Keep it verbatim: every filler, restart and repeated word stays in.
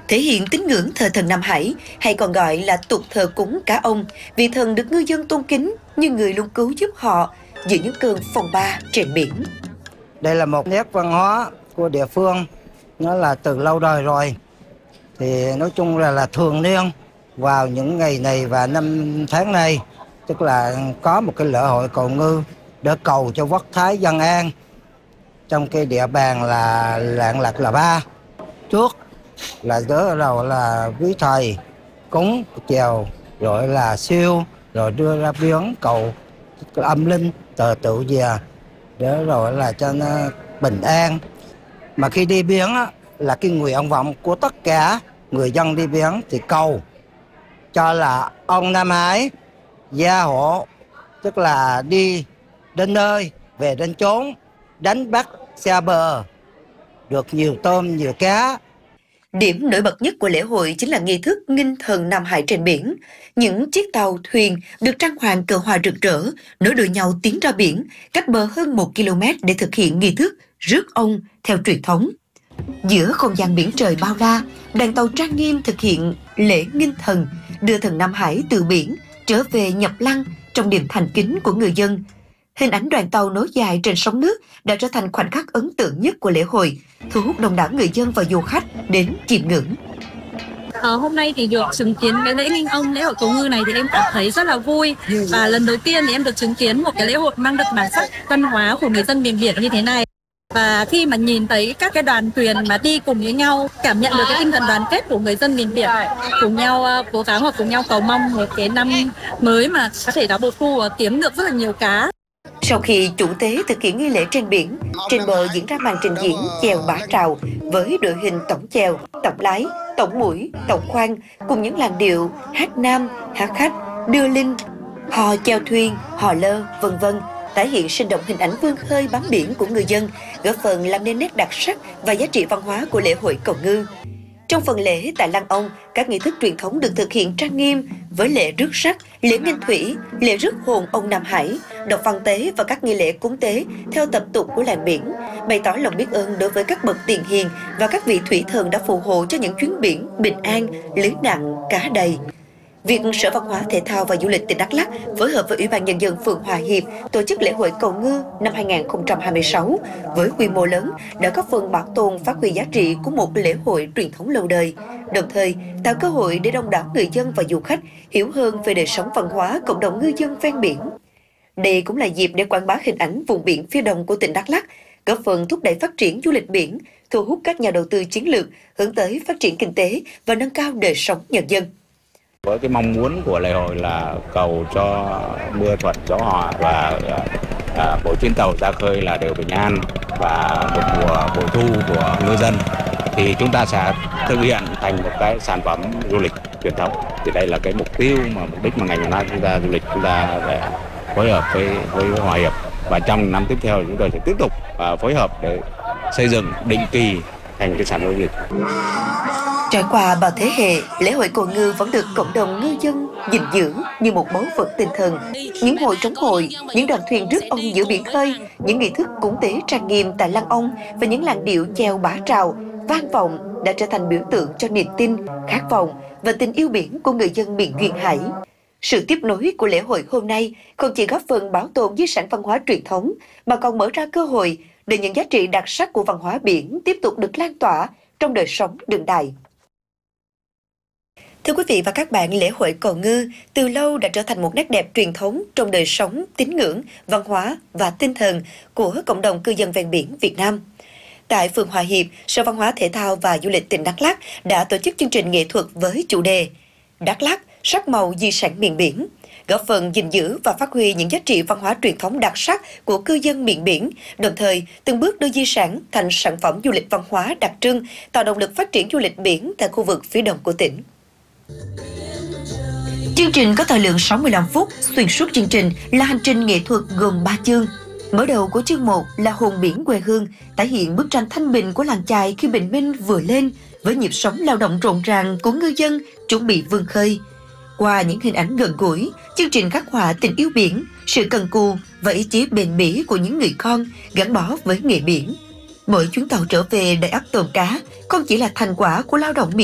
thể hiện tín ngưỡng thờ thần Nam Hải, hay còn gọi là tục thờ cúng cá ông, vị thần được ngư dân tôn kính như người luôn cứu giúp họ giữa những cơn phong ba trên biển. Đây là một nét văn hóa của địa phương, nó là từ lâu đời rồi. Thì nói chung là là thường niên vào những ngày này và năm tháng này, tức là có một cái lễ hội cầu ngư để cầu cho quốc thái dân an trong cái địa bàn là Lạng Lạch là ba. Trước là đỡ đầu là quý thầy cúng chèo, rồi là siêu, rồi đưa ra viếng cầu âm linh tờ tự về để rồi là cho nó bình an. Mà khi đi viếng á, là cái nguyện vọng của tất cả người dân đi viếng thì cầu cho là ông Nam Hải gia hộ, tức là đi đến nơi về đến chốn, đánh bắt xa bờ được nhiều tôm nhiều cá. Điểm nổi bật nhất của lễ hội chính là nghi thức nghinh thần Nam Hải trên biển. Những chiếc tàu, thuyền được trang hoàng cờ hoa rực rỡ, nối đuôi nhau tiến ra biển, cách bờ hơn một ki lô mét để thực hiện nghi thức rước ông theo truyền thống. Giữa không gian biển trời bao la, đoàn tàu trang nghiêm thực hiện lễ nghinh thần, đưa thần Nam Hải từ biển trở về nhập lăng trong niềm thành kính của người dân. Hình ảnh đoàn tàu nối dài trên sóng nước đã trở thành khoảnh khắc ấn tượng nhất của lễ hội, thu hút đông đảo người dân và du khách đến chiêm ngưỡng. Ờ, hôm nay thì được chứng kiến cái lễ nghinh ông, lễ hội cầu ngư này thì em cảm thấy rất là vui. Và lần đầu tiên thì em được chứng kiến một cái lễ hội mang đậm bản sắc văn hóa của người dân miền biển như thế này. Và khi mà nhìn thấy các cái đoàn thuyền mà đi cùng với nhau, cảm nhận được cái tinh thần đoàn kết của người dân miền biển, cùng nhau cố gắng và cùng nhau cầu mong một cái năm mới mà có thể là bội thu kiếm được rất là nhiều cá. Sau khi chủ tế thực hiện nghi lễ trên biển, trên bờ diễn ra màn trình diễn chèo bả trào với đội hình tổng chèo, tổng lái, tổng mũi, tổng khoang cùng những làn điệu hát nam, hát khách, đưa linh, hò chèo thuyền, hò lơ, vân vân, tái hiện sinh động hình ảnh vươn khơi bám biển của người dân, góp phần làm nên nét đặc sắc và giá trị văn hóa của lễ hội cầu ngư. Trong phần lễ tại Lăng Ông, các nghi thức truyền thống được thực hiện trang nghiêm với lễ rước sắc, lễ nghinh thủy, lễ rước hồn ông Nam Hải, đọc văn tế và các nghi lễ cúng tế theo tập tục của làng biển, bày tỏ lòng biết ơn đối với các bậc tiền hiền và các vị thủy thần đã phù hộ cho những chuyến biển bình an, lưới nặng, cá đầy. Việc Sở Văn hóa Thể thao và Du lịch tỉnh Đắk Lắk phối hợp với Ủy ban Nhân dân phường Hòa Hiệp tổ chức lễ hội cầu ngư năm hai nghìn không trăm hai mươi sáu với quy mô lớn đã góp phần bảo tồn phát huy giá trị của một lễ hội truyền thống lâu đời, đồng thời tạo cơ hội để đông đảo người dân và du khách hiểu hơn về đời sống văn hóa cộng đồng ngư dân ven biển. Đây cũng là dịp để quảng bá hình ảnh vùng biển phía đông của tỉnh Đắk Lắk, góp phần thúc đẩy phát triển du lịch biển, thu hút các nhà đầu tư chiến lược hướng tới phát triển kinh tế và nâng cao đời sống nhân dân. Với cái mong muốn của lễ hội là cầu cho mưa thuận gió hòa và à, mỗi chuyến tàu ra khơi là đều bình an và một mùa bội thu của ngư dân, thì chúng ta sẽ thực hiện thành một cái sản phẩm du lịch truyền thống. Thì đây là cái mục tiêu mà mục đích mà ngành văn hóa chúng ta du lịch chúng ta để phối hợp với với Hòa Hiệp, và trong năm tiếp theo chúng tôi sẽ tiếp tục và phối hợp để xây dựng định kỳ thành cái sản phẩm du lịch. Trải qua bao thế hệ, lễ hội cầu ngư vẫn được cộng đồng ngư dân gìn giữ như một báu vật tinh thần. Những hội trống hội, những đoàn thuyền rước ông giữa biển khơi, những nghi thức cúng tế trang nghiêm tại Lăng Ông và những làn điệu chèo bả trào vang vọng đã trở thành biểu tượng cho niềm tin, khát vọng và tình yêu biển của người dân miền duyên hải. Sự tiếp nối của lễ hội hôm nay không chỉ góp phần bảo tồn di sản văn hóa truyền thống mà còn mở ra cơ hội để những giá trị đặc sắc của văn hóa biển tiếp tục được lan tỏa trong đời sống đương đại. Thưa quý vị và các bạn, lễ hội cầu ngư từ lâu đã trở thành một nét đẹp truyền thống trong đời sống, tín ngưỡng, văn hóa và tinh thần của cộng đồng cư dân ven biển Việt Nam. Tại phường Hòa Hiệp, Sở Văn hóa Thể thao và Du lịch tỉnh Đắk Lắk đã tổ chức chương trình nghệ thuật với chủ đề Đắk Lắk, sắc màu di sản miền biển, góp phần gìn giữ và phát huy những giá trị văn hóa truyền thống đặc sắc của cư dân miền biển, đồng thời từng bước đưa di sản thành sản phẩm du lịch văn hóa đặc trưng, tạo động lực phát triển du lịch biển tại khu vực phía đông của tỉnh. Chương trình có thời lượng sáu mươi lăm phút, xuyên suốt chương trình là hành trình nghệ thuật gồm ba chương. Mở đầu của chương một là Hồn biển quê hương, tái hiện bức tranh thanh bình của làng chài khi bình minh vừa lên với nhịp sống lao động rộn ràng của ngư dân chuẩn bị vươn khơi. Qua những hình ảnh gần gũi, chương trình khắc họa tình yêu biển, sự cần cù và ý chí bền bỉ của những người con gắn bó với nghề biển. Mỗi chuyến tàu trở về đầy ắp tôm cá không chỉ là thành quả của lao động miền